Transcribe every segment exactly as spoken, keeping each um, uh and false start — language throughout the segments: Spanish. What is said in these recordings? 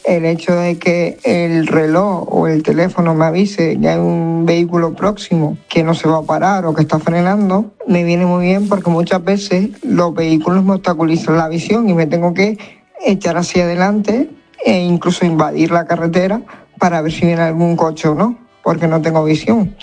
el hecho de que el reloj o el teléfono me avise que hay un vehículo próximo que no se va a parar o que está frenando, me viene muy bien porque muchas veces los vehículos me obstaculizan la visión y me tengo que echar hacia adelante e incluso invadir la carretera para ver si viene algún coche o no, porque no tengo visión.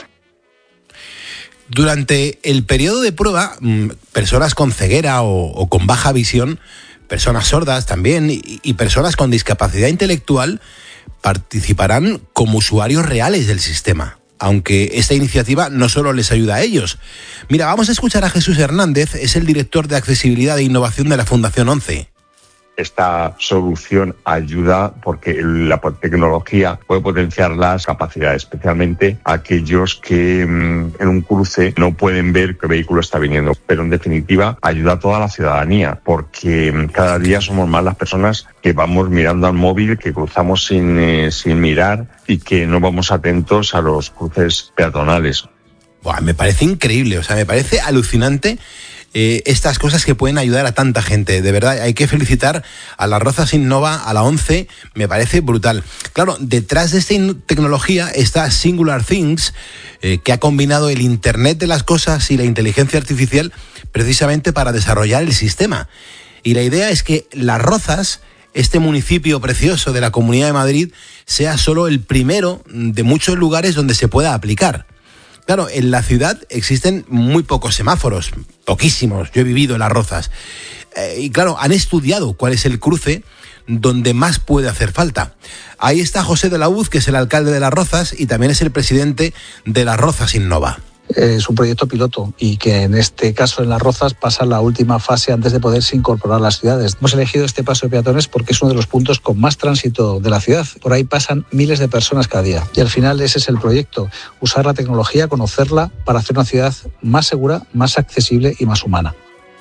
Durante el periodo de prueba, personas con ceguera o, o con baja visión, personas sordas también y, y personas con discapacidad intelectual participarán como usuarios reales del sistema, aunque esta iniciativa no solo les ayuda a ellos. Mira, vamos a escuchar a Jesús Hernández, es el director de Accesibilidad e Innovación de la Fundación ONCE. Esta solución ayuda porque la tecnología puede potenciar las capacidades, especialmente aquellos que mmm, en un cruce no pueden ver qué vehículo está viniendo. Pero en definitiva ayuda a toda la ciudadanía, porque mmm, cada día somos más las personas que vamos mirando al móvil, que cruzamos sin, eh, sin mirar y que no vamos atentos a los cruces peatonales. Buah, me parece increíble, o sea, me parece alucinante. Eh, estas cosas que pueden ayudar a tanta gente. De verdad, hay que felicitar a la Rozas Innova, a la ONCE, me parece brutal. Claro, detrás de esta in- tecnología está Singular Things, eh, que ha combinado el Internet de las cosas y la inteligencia artificial precisamente para desarrollar el sistema. Y la idea es que Las Rozas, este municipio precioso de la Comunidad de Madrid, sea solo el primero de muchos lugares donde se pueda aplicar. Claro, en la ciudad existen muy pocos semáforos, poquísimos. Yo he vivido en Las Rozas. Eh, y claro, han estudiado cuál es el cruce donde más puede hacer falta. Ahí está José de la Uz, que es el alcalde de Las Rozas y también es el presidente de Las Rozas Innova. Es un proyecto piloto y que en este caso en Las Rozas pasa la última fase antes de poderse incorporar a las ciudades. Hemos elegido este paso de peatones porque es uno de los puntos con más tránsito de la ciudad. Por ahí pasan miles de personas cada día. Y al final ese es el proyecto, usar la tecnología, conocerla para hacer una ciudad más segura, más accesible y más humana.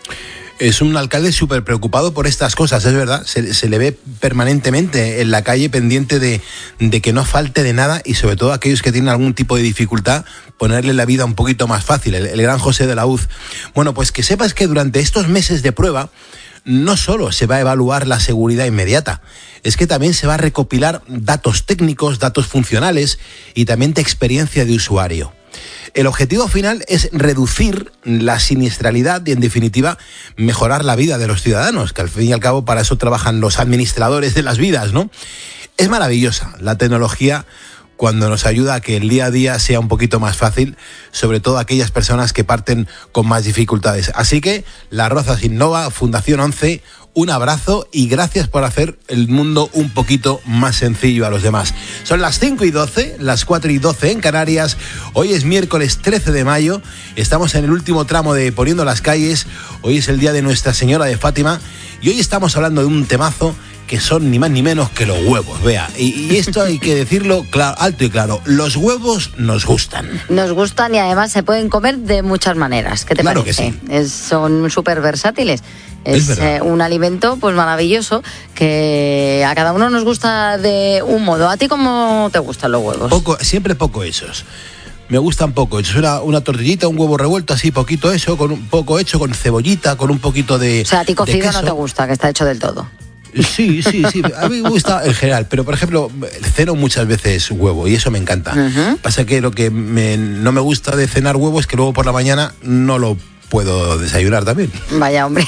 Es un alcalde súper preocupado por estas cosas, es verdad, se, se le ve permanentemente en la calle pendiente de, de que no falte de nada y sobre todo aquellos que tienen algún tipo de dificultad, ponerle la vida un poquito más fácil, el, el gran José de la Uz. Bueno, pues que sepas que durante estos meses de prueba no solo se va a evaluar la seguridad inmediata, es que también se va a recopilar datos técnicos, datos funcionales y también de experiencia de usuario. El objetivo final es reducir la siniestralidad y, en definitiva, mejorar la vida de los ciudadanos, que al fin y al cabo para eso trabajan los administradores de las vidas, ¿no? Es maravillosa la tecnología cuando nos ayuda a que el día a día sea un poquito más fácil, sobre todo aquellas personas que parten con más dificultades. Así que, Las Rozas Innova, Fundación ONCE, un abrazo y gracias por hacer el mundo un poquito más sencillo a los demás. Son las cinco y doce, las cuatro y doce en Canarias. Hoy es miércoles trece de mayo. Estamos en el último tramo de Poniendo las Calles. Hoy es el día de Nuestra Señora de Fátima. Y hoy estamos hablando de un temazo que son ni más ni menos que los huevos, vea. Y, y esto hay que decirlo claro, alto y claro. Los huevos nos gustan. Nos gustan y además se pueden comer de muchas maneras. ¿Qué te claro parece? Que sí. Es, son súper versátiles. Es, es eh, un alimento pues maravilloso que a cada uno nos gusta de un modo. ¿A ti cómo te gustan los huevos? Poco, siempre poco esos. Me gustan poco. Es una, una tortilla, un huevo revuelto así, poquito eso, con un poco hecho, con cebollita, con un poquito de. O sea, a ti cocido no te gusta, que está hecho del todo. Sí, sí, sí. A mí me gusta en general, pero por ejemplo, ceno muchas veces huevo y eso me encanta. Uh-huh. Pasa que lo que me, no me gusta de cenar huevo es que luego por la mañana no lo puedo desayunar también. Vaya, hombre.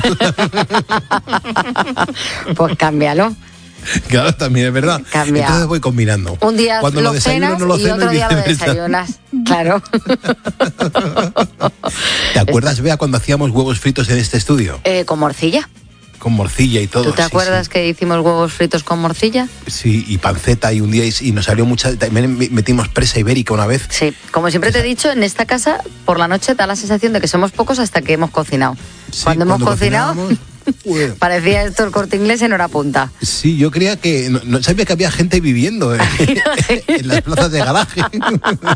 Pues cámbialo. Claro, también es verdad. Cambia. Entonces voy combinando. Un día Cuando lo, lo desayuno, cenas no lo y ceno otro y día lo viceversa. desayunas. Claro. ¿Te acuerdas, Bea, cuando hacíamos huevos fritos en este estudio? Eh, con morcilla. Con morcilla y todo. ¿Tú te sí, acuerdas sí. que hicimos huevos fritos con morcilla? Sí, y panceta y un día y, y nos salió mucha. También metimos presa ibérica una vez. Sí, como siempre te he dicho, en esta casa por la noche da la sensación de que somos pocos hasta que hemos cocinado. Sí, cuando hemos cuando cocinado, bueno. parecía esto el Corte Inglés en hora punta. Sí, yo creía que. No, no sabía que había gente viviendo en, en las plazas de garaje.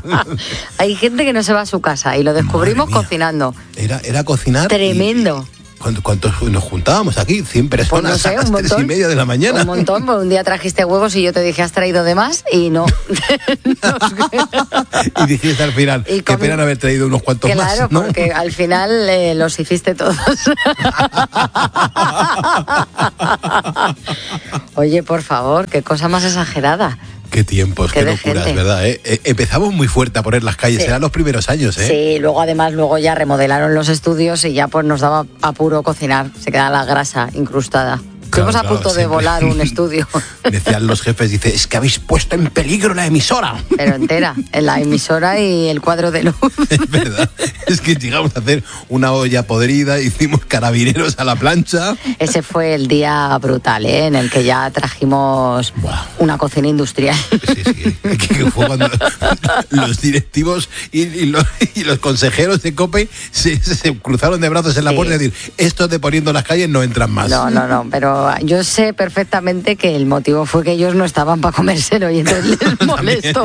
Hay gente que no se va a su casa y lo descuscimos cocinando. Era, era cocinar. Tremendo. Y, ¿Cuántos, ¿Cuántos nos juntábamos aquí? cien personas pues no sé, a las tres y media de la mañana. Un montón, pues un día trajiste huevos y yo te dije, ¿has traído de más? Y no. Y dijiste al final, y qué pena no haber traído unos cuantos claro, más. Claro, ¿no? porque al final eh, los hiciste todos. Oye, por favor, qué cosa más exagerada. Qué tiempos, qué, qué locuras, gente. ¿Verdad? ¿Eh? Empezamos muy fuerte a poner las calles, sí. Eran los primeros años, ¿eh? Sí, luego además luego ya remodelaron los estudios y ya pues nos daba apuro cocinar, se quedaba la grasa incrustada. Estuvimos claro, a punto claro, de volar un estudio. Decían los jefes, dice, es que habéis puesto en peligro la emisora. Pero entera, en la emisora y el cuadro de luz. Es verdad, es que llegamos a hacer una olla podrida, hicimos carabineros a la plancha. Ese fue el día brutal, ¿eh? En el que ya trajimos wow. una cocina industrial. Sí, sí, que fue cuando los directivos y, y, los, y los consejeros de COPE se, se cruzaron de brazos en la sí. puerta y decir, estos de poniendo las calles no entran más. No, no, no, pero yo sé perfectamente que el motivo fue que ellos no estaban para comérselo y entonces les molestó.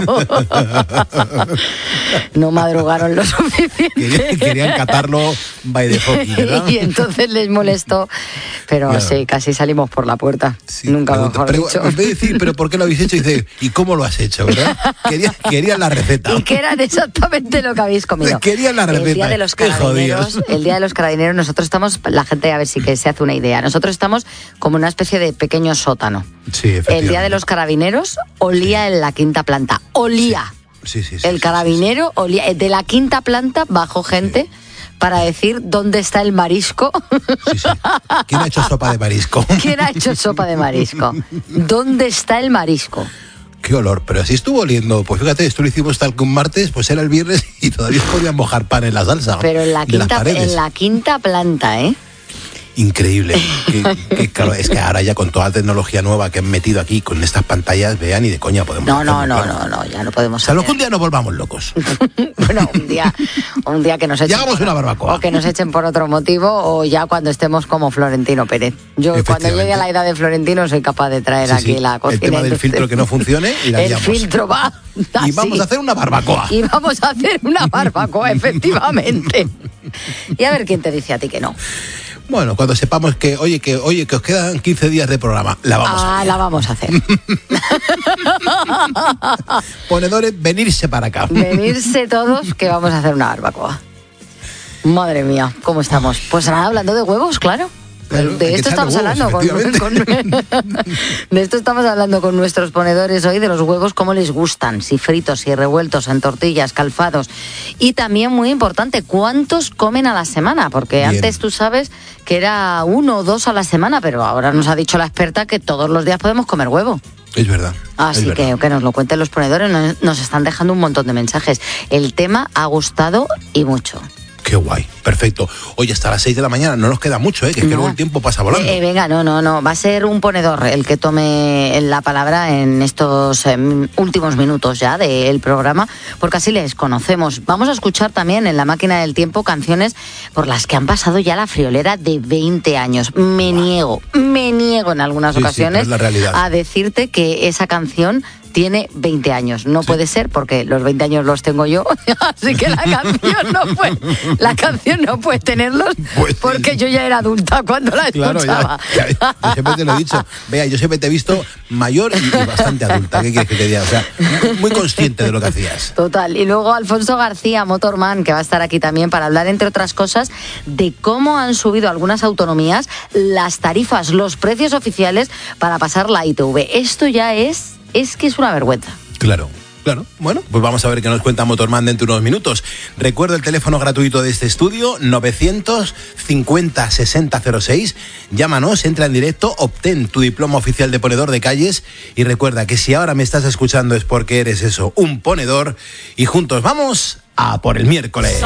No madrugaron lo suficiente. Querían, querían catarlo by the hockey, ¿verdad? Y entonces les molestó, pero claro. sí, casi salimos por la puerta. Sí, Nunca pregunta, mejor pero, dicho. En vez de decir, ¿pero por qué lo habéis hecho? Dice, ¿y cómo lo has hecho, verdad? Querían, querían la receta. Y que eran exactamente lo que habéis comido. Querían la receta. El día de los carabineros, el día de los carabineros, nosotros estamos, la gente a ver si que se hace una idea, nosotros estamos como una especie de pequeño sótano. Sí, el día de los carabineros olía sí. en la quinta planta. Olía. Sí, sí, sí, el sí, carabinero sí, sí. olía. De la quinta planta bajó gente sí. para decir dónde está el marisco. Sí, sí. ¿Quién ha hecho sopa de marisco? ¿Quién ha hecho sopa de marisco? ¿Dónde está el marisco? Qué olor, pero así estuvo oliendo. Pues fíjate, esto lo hicimos tal que un martes, pues era el viernes y todavía podían mojar pan en la salsa. Pero en la quinta, en la quinta planta, ¿eh? Increíble. que, que, claro, es que ahora ya con toda la tecnología nueva que han metido aquí con estas pantallas, vean, y de coña podemos. No, no, no, claro. no, no, ya no podemos. O sea, lo que un día nos volvamos locos. Bueno, un día, un día que nos echen. Ya hagamos una barbacoa. O que nos echen por otro motivo, o ya cuando estemos como Florentino Pérez. Yo cuando llegue a la edad de Florentino soy capaz de traer sí, aquí sí. la cocina. El tema del filtro que no funcione y la El liamos. filtro va. Así. Y vamos a hacer una barbacoa. Y vamos a hacer una barbacoa, efectivamente. Y a ver quién te dice a ti que no. Bueno, cuando sepamos que, oye, que oye, que os quedan quince días de programa, la vamos ah, a hacer. la vamos a hacer. Ponedores, venirse para acá. Venirse todos, que vamos a hacer una barbacoa. Madre mía, ¿cómo estamos? Pues nada, hablando de huevos, claro. Claro, de esto estamos huevos, hablando con, con, de esto estamos hablando con nuestros ponedores hoy, de los huevos, cómo les gustan, si fritos, si revueltos, en tortillas, calfados. Y también, muy importante, cuántos comen a la semana, porque Bien. antes tú sabes que era uno o dos a la semana, pero ahora nos ha dicho la experta que todos los días podemos comer huevo. Es verdad. Así es que verdad. que nos lo cuenten los ponedores, nos, nos están dejando un montón de mensajes. El tema ha gustado y mucho. Qué guay, perfecto. Oye, hasta las seis de la mañana, no nos queda mucho, ¿eh? Que es que no. luego el tiempo pasa volando. Eh, venga, no, no, no, va a ser un ponedor el que tome la palabra en estos eh, últimos minutos ya del programa, porque así les conocemos. Vamos a escuchar también en la máquina del tiempo canciones por las que han pasado ya la friolera de veinte años. Me wow. niego, me niego en algunas sí, ocasiones sí, pero es la realidad. a decirte que esa canción tiene veinte años. No sí. puede ser porque los veinte años los tengo yo, así que la canción no puede, la canción no puede tenerlos pues, porque yo ya era adulta cuando la escuchaba. Claro, ya, ya, yo siempre te lo he dicho. Vea, yo siempre te he visto mayor y, y bastante adulta. ¿Qué quieres que te diga? O sea, muy consciente de lo que hacías. Total. Y luego Alfonso García, Motorman, que va a estar aquí también para hablar, entre otras cosas, de cómo han subido algunas autonomías las tarifas, los precios oficiales para pasar la I T V. Esto ya es Es que es una vergüenza. Claro, claro. Bueno, pues vamos a ver qué nos cuenta Motorman dentro de unos minutos. Recuerdo el teléfono gratuito de este estudio, novecientos cincuenta sesenta cero seis. Llámanos, entra en directo, obtén tu diploma oficial de ponedor de calles y recuerda que si ahora me estás escuchando es porque eres eso, un ponedor. Y juntos vamos a por el miércoles.